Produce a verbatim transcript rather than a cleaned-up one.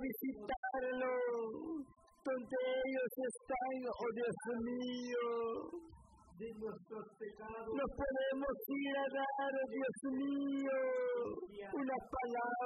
visitarlos donde ellos están, oh Dios mío. de nuestros pecados. Nos podemos ir a dar, oh Dios mío, una palabra